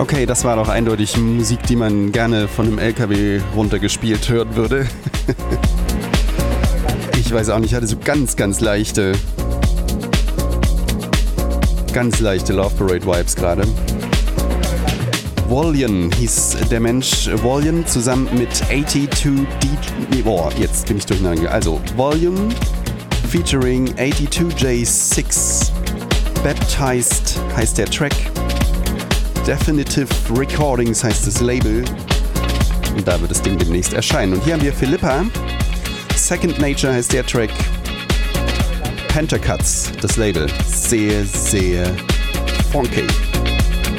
Okay, das war doch eindeutig Musik, die man gerne von einem LKW runtergespielt hören würde. Ich weiß auch nicht, ich hatte so ganz leichte Love Parade Vibes gerade. Volume hieß der Mensch. Volume zusammen mit 82D. Oh, jetzt bin ich durcheinander. Also Volume featuring 82J6. Baptized heißt der Track. Definitive Recordings heißt das Label. Und da wird das Ding demnächst erscheinen. Und hier haben wir Philippa. Second Nature heißt der Track. Pentacuts, das Label. Sehr funky.